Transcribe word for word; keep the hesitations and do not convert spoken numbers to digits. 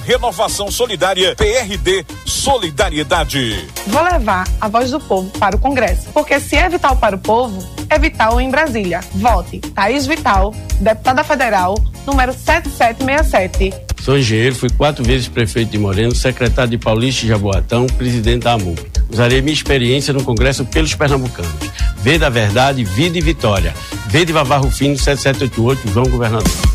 Renovação Solidária, P R D, Solidariedade. Vou levar a voz do povo para o Congresso, porque se é vital para o povo, é vital em Brasília. Vote Thaís Vital, deputada federal, número sete sete seis sete. Sou engenheiro, fui quatro vezes prefeito de Moreno, secretário de Paulista e Jaboatão, presidente da AMUP. Usarei minha experiência no Congresso pelos pernambucanos. V da Verdade, Vida e Vitória. V de Vavar Rufino, sete sete oito oito, João Governador.